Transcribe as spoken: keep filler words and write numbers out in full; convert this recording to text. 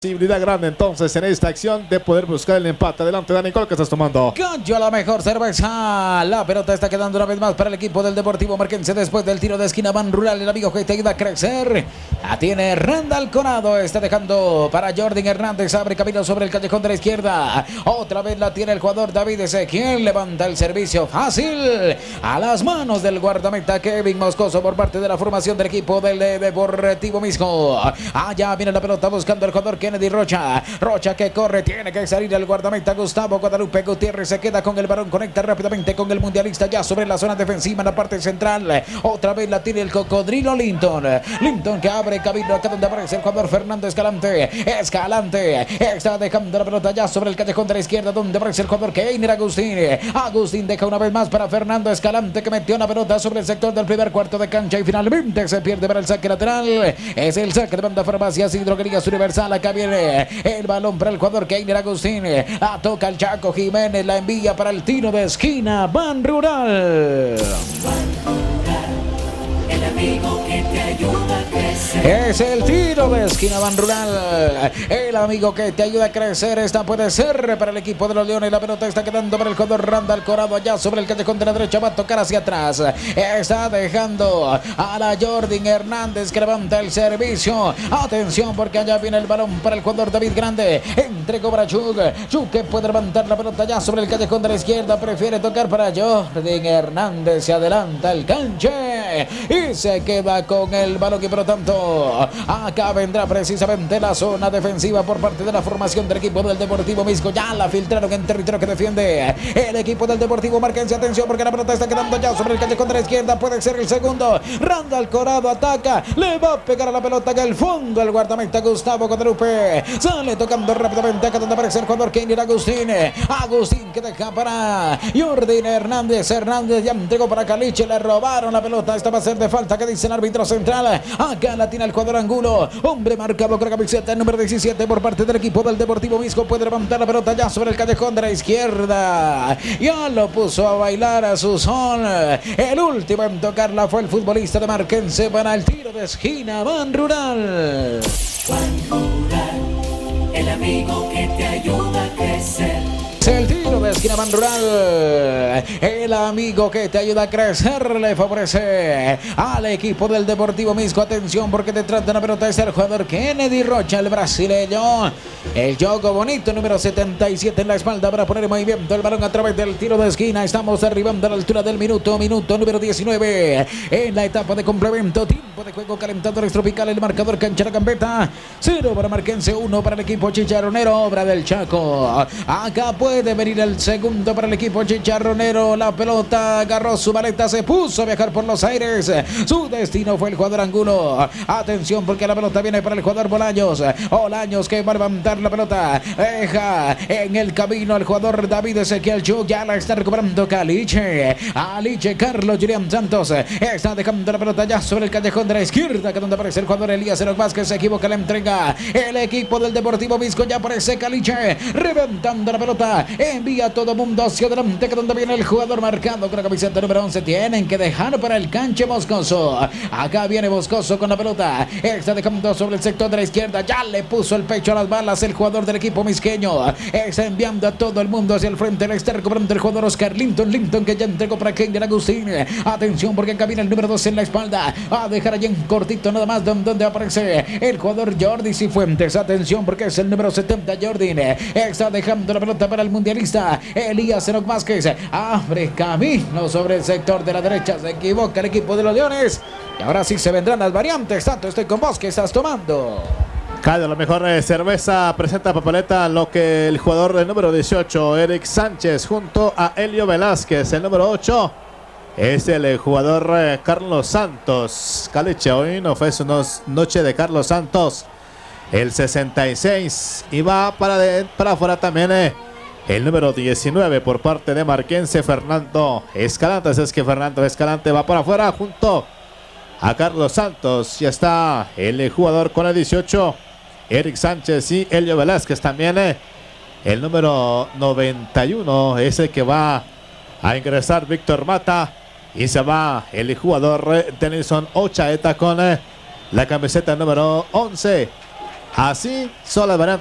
Posibilidad grande entonces en esta acción de poder buscar el empate. Adelante, Dani, ¿cuál que estás tomando? Gancho a la mejor cerveza. La pelota está quedando una vez más para el equipo del Deportivo Marquense después del tiro de esquina. Van Rural, el amigo que te ayuda a crecer. La tiene Randall Conado. Está dejando para Jordan Hernández. Abre camino sobre el callejón de la izquierda. Otra vez la tiene el jugador David Ezequiel. Levanta el servicio fácil a las manos del guardameta Kevin Moscoso por parte de la formación del equipo del Deportivo Misco. Allá viene la pelota buscando el jugador Kennedy Rocha. Rocha que corre, tiene que salir el guardameta Gustavo Guadalupe Gutiérrez. Se queda con el balón, conecta rápidamente con el mundialista ya sobre la zona defensiva en la parte central. Otra vez la tiene el cocodrilo Linton. Linton que abre camino acá donde aparece el jugador Fernando Escalante. Escalante está dejando la pelota ya sobre el callejón de la izquierda donde aparece el jugador Keiner Agustín. Agustín deja una vez más para Fernando Escalante que metió una pelota sobre el sector del primer cuarto de cancha y finalmente se pierde para el saque lateral. Es el saque de banda Farmacias y Droguerías Universal. Acá viene el balón para el jugador Keiner Agustín. La toca el Chaco Jiménez. La envía para el tiro de esquina. Van Rural. El amigo que te ayuda a crecer. Es el tiro de esquina Van Rural. El amigo que te ayuda a crecer. Esta puede ser para el equipo de los Leones. La pelota está quedando para el jugador Randall Corado allá sobre el callejón de la derecha. Va a tocar hacia atrás. Está dejando a la Jordan Hernández que levanta el servicio. Atención porque allá viene el balón para el jugador David Grande. Entregó para Chuk. Chuk que puede levantar la pelota allá sobre el callejón de la izquierda. Prefiere tocar para Jordan Hernández. Se adelanta el canche. Y se queda con el balón y por lo tanto acá vendrá precisamente la zona defensiva por parte de la formación del equipo del Deportivo Misco. Ya la filtraron en territorio que defiende el equipo del Deportivo Marquense. Atención porque la pelota está quedando ya sobre el callejón de la izquierda. Puede ser el segundo. Randall Corado ataca. Le va a pegar a la pelota que el fondo el guardameta Gustavo Guadalupe. Sale tocando rápidamente acá donde aparece el jugador Keiner Agustín. Agustín que deja para Jordan Hernández. Hernández ya entregó para Caliche. Le robaron la pelota. Esta va a ser de falta que dice el árbitro central. Acá la tiene el jugador Angulo. Hombre marcado con la camiseta número diecisiete por parte del equipo del Deportivo Misco. Puede levantar la pelota ya sobre el callejón de la izquierda. Ya lo puso a bailar a su son. El último en tocarla fue el futbolista de Marquense para el tiro de esquina. Van Rural. Van Rural, el amigo que te ayuda a crecer. El tiro de esquina Van Rural. El amigo que te ayuda a crecer le favorece al equipo del Deportivo Misco. Atención porque detrás de la pelota es el jugador Kennedy Rocha, el brasileño. El juego bonito número setenta y siete en la espalda para poner en movimiento el balón a través del tiro de esquina. Estamos arribando a la altura del minuto, minuto número diecinueve en la etapa de complemento. Tiempo de juego calentadores tropical. El marcador cancha la gambeta. Cero para Marquense, uno para el equipo chicharronero, obra del Chaco. Acá puede venir el segundo para el equipo chicharronero. La pelota agarró su maleta, se puso a viajar por los aires. Su destino fue el jugador Angulo. Atención porque la pelota viene para el jugador Bolaños. Bolaños que va a levantar la pelota. Deja en el camino al jugador David Ezequiel Chuk. Ya la está recuperando Caliche. Aliche Carlos Julián Santos. Está dejando la pelota ya sobre el callejón de la izquierda, que donde aparece el jugador Elías Enoc Vázquez. Se equivoca la entrega. El equipo del Deportivo Misco ya aparece Caliche. Reventando la pelota. Envía a todo mundo hacia adelante, que donde viene el jugador marcado con la camiseta número once. Tienen que dejar para el canche Moscoso. Acá viene Moscoso con la pelota. Está dejando sobre el sector de la izquierda. Ya le puso el pecho a las balas el jugador del equipo misqueño. Está enviando a todo el mundo hacia el frente. Le está recuperando el jugador Oscar Linton. Linton que ya entregó para Keiner Agustín. Atención porque acá viene el número dos en la espalda. A dejar allí en cortito nada más donde aparece el jugador Jordi Cifuentes. Atención porque es el número setenta Jordi. Está dejando la pelota para el mundialista Elías Enoc Vázquez. Abre camino sobre el sector de la derecha. Se equivoca el equipo de los Leones. Y ahora sí se vendrán las variantes. Tanto estoy con vos. ¿Qué estás tomando? Cada la mejor eh, cerveza presenta papeleta lo que el jugador del número dieciocho, Eric Sánchez, junto a Elio Velázquez. El número ocho es el eh, jugador eh, Carlos Santos. Caliche, hoy no fue su no noche de Carlos Santos. El sesenta y seis y va para, de, para afuera también eh, el número diecinueve por parte de Marquense, Fernando Escalante. Así es que Fernando Escalante va para afuera junto a Carlos Santos. Ya está el jugador con el dieciocho, Eric Sánchez, y Elio Velázquez también. Eh, el número noventa y uno es el que va a ingresar Víctor Mata. Y se va el jugador eh, Denilson Ochaeta con eh, la camiseta número once. Así son las variantes